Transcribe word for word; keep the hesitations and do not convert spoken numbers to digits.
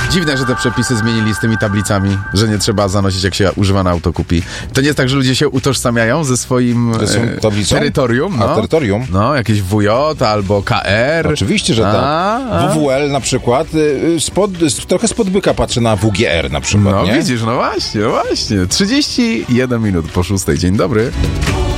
Dziwne, że te przepisy zmienili z tymi tablicami, że nie trzeba zanosić, jak się używane auto kupi. To nie jest tak, że ludzie się utożsamiają ze swoim e, terytorium? No. A, terytorium? No, jakieś W J albo K R. Oczywiście, że a, tak. A. W W L na przykład, spod, trochę spod byka patrzy na W G R na przykład, No nie? widzisz, no właśnie, no właśnie. trzydzieści jeden minut po szóstej. Dzień dobry.